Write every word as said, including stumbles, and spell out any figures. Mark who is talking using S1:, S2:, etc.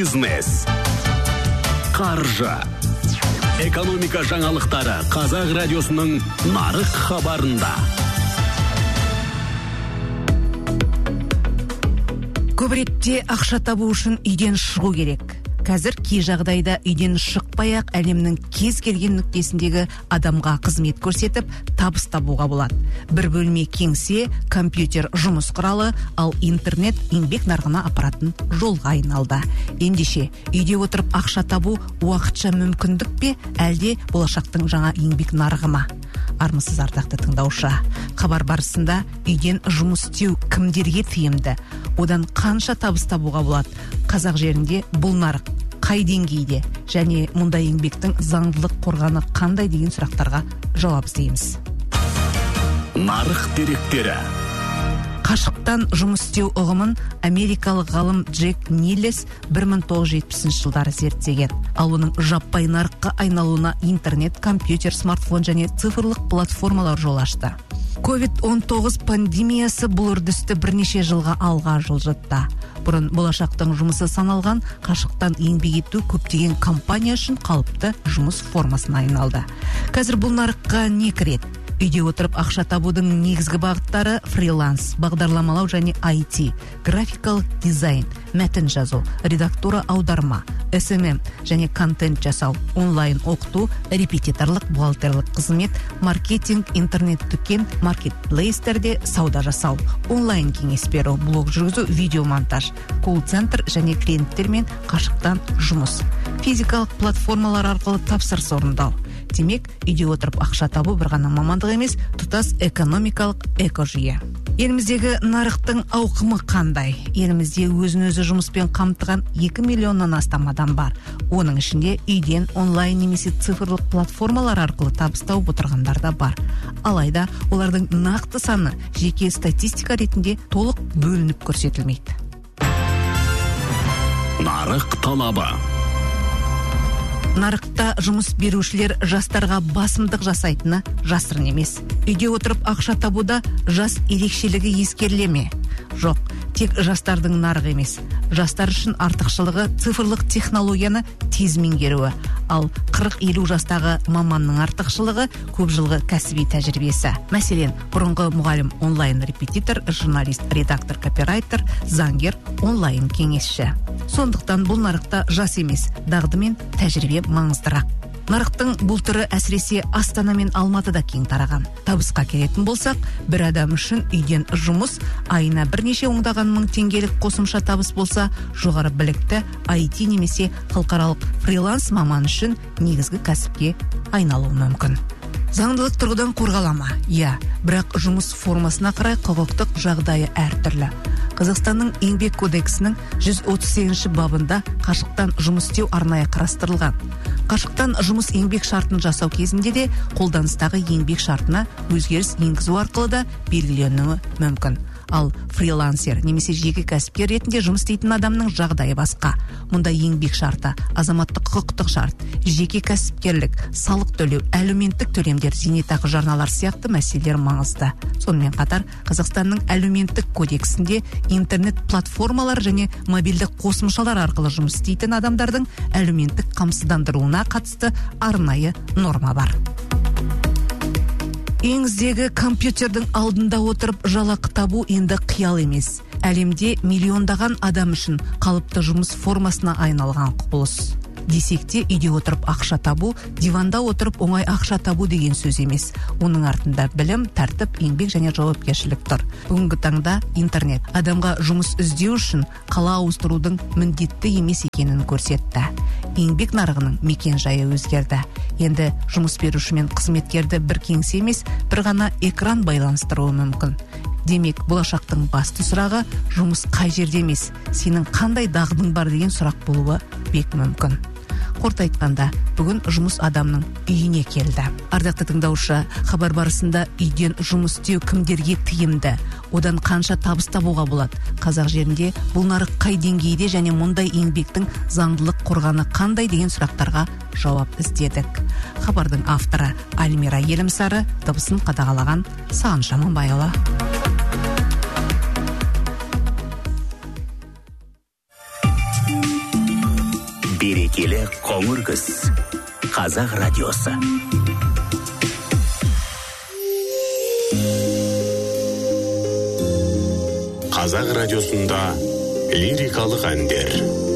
S1: бизнес, қаржы, экономика жаңалықтары Қазақ радиосының нарық хабарында.
S2: Көп ретте ақша табу үшін үйден шығу керек. Қазір кей жағдайда үйден шықпай-ақ әлемнің кез келген нүктесіндегі адамға қызмет көрсетіп, табыс табуға болады. Бір бөлме кеңсе, компьютер жұмыс құралы, ал интернет еңбек нарығына апаратын жолға айналды. Ендеше, үйде отырып ақша табу уақытша мүмкіндік пе, әлде болашақтың жаңа еңбек нарығы ма? Армысыз ардақты тыңдаушы. Хабар барысында үйден жұмыс істеу кімдерге тиімді? Одан қанша табыс табуға болады? Қазақ жерінде бұл нарық қай деңгейде және мұндай еңбектің заңдылық қорғаны қандай деген сұрақтарға жауап іздейміз.
S1: Нарық деректері.
S2: Қашықтан жұмыс істеу ұғымын америкалық ғалым Джек Нилес бір мың тоғыз жүз жетпісінші жылдары зерттеген. Ал оның жаппай нарыққа айналуына интернет, компьютер, смартфон және цифрлық платформалар жол ашты. ковид он тоғыз пандемиясы бұл үрдісті бірнеше жылға алға жылжытты. Бұрын болашақтың жұмысы саналған қашықтан еңбек ету көптеген компания үшін қалыпты жұмыс формасына айналды. Қазір бұл нарыққа не кіреді? Үйде отырып ақша табудың негізгі бағыттары фриланс, бағдарламалау және ай ти, графикалық дизайн, мәтін жазу, редактура аударма, эс эм эм және контент жасау, онлайн оқыту, репетиторлық, бухгалтерлік қызмет, маркетинг, интернет-дүкен, маркетплейстерде сауда жасау, онлайн кеңес беру, блог жүргізу, видеомонтаж, колл-центр және клиенттермен қашықтан жұмыс, физикалық платформалар арқылы тапсырыс орындау. Демек, үйде отырып ақша табу бір ғана мамандық емес, тұтас экономикалық экожүйе. Еліміздегі нарықтың ауқымы қандай? Елімізде өзін-өзі жұмыспен қамтыған екі миллионнан астам адам бар. Оның ішінде үйден онлайн немесе цифрлық платформалар арқылы табыс тауып отырғандар да бар. Алайда олардың нақты саны жеке статистика ретінде толық бөлініп көрсетілмейді.
S1: Нарық талабы.
S2: Нарықта жұмыс берушілер жастарға басымдық жасайтыны жасырын емес. Үйде отырып ақша табуда жас ерекшелігі ескеріле ме? Жоқ, тек жастардың нарығы емес. Жастар үшін артықшылығы цифрлық технологияны тез меңгеруі. Ал қырық елу жастағы маманның артықшылығы көп жылғы кәсіби тәжірибесі. Мәселен, бұрынғы мұғалім онлайн репетитор, журналист, редактор, копирайтер, заңгер, онлайн кеңесші. Сондықтан бұл нарықта жас емес, дағды мен тәжірибе маңыздырақ. Нарықтың бұл түрі әсіресе Астана мен Алматыда кең тараған. Табысқа келетін болсақ, бір адам үшін үйден жұмыс айына бірнеше ондаған мың теңгелік қосымша табыс болса, жоғары білікті ай ти немесе халықаралық фриланс маман үшін негізгі кәсіпке айналуы мүмкін. Заңдылық тұрғыдан қорғалама, иә, бірақ жұмыс формасына қарай құқықтық жағдайы әртүрлі. Қазақстанның еңбек кодексінің жүз отыз сегізінші бабында қашықтан жұмыс істеу арнайы қарастырылған. Қашықтан жұмыс еңбек шартын жасау кезінде де қолданыстағы еңбек шартына өзгеріс енгізу арқылы да белгіленуі мүмкін. Ал фрилансер немесе жеке кәсіпкер ретінде жұмыс істейтін адамның жағдайы басқа. Мұнда еңбек шарты, азаматтық құқықтық шарт, жеке кәсіпкерлік, салық төлеу, әлеуметтік төлемдер, зейнетақы жарналар сияқты мәселелер маңызды. Сонымен қатар, Қазақстанның әлеуметтік кодексінде интернет платформалар және мобильдік қосымшалар арқылы жұмыс істейтін адамдардың әлеуметтік қамсыздандыруына қатысты арнайы норма бар. Үйіңіздегі компьютердің алдында отырып жалақы табу енді қиял емес. Әлемде миллиондаған адам үшін қалыпты жұмыс формасына айналған құбылыс. Десек те үйде отырып ақша табу, диванда отырып оңай ақша табу деген сөз емес. Оның артында білім, тәртіп, еңбек және жауапкершілік тұр. Бүгінгі таңда интернет адамға жұмыс іздеу үшін қала ауыстырудың міндетті емес екенін көрсетті. Еңбек нарығының мекен жайы өзгерді. Енді жұмыс беруші мен қызметкерді бір кеңсе емес, бір ғана экран байланыстыруы мүмкін. Демек, болашақтың басты сұрағы жұмыс қай жерде емес, сенің қандай дағдың бар деген сұрақ болуы бек мүмкін. Қорыта айтқанда, бүгін жұмыс адамның үйіне келді. Ардақты тыңдаушы, хабар барысында үйден жұмыс істеу кімдерге тиімді, одан қанша табыс табуға болады? Қазақ жерінде бұл нарық қай деңгейде және мұндай еңбектің заңдылық қорғаны қандай деген сұрақтарға жауап іздедік. Хабардың авторы Альмира Елімсары, дыбысын қадағалаған Сағыныш Жаманбайұлы.
S1: берекелі қоңыр күз. Қазақ радиосы. Қазақ радиосында лирикалық әндер.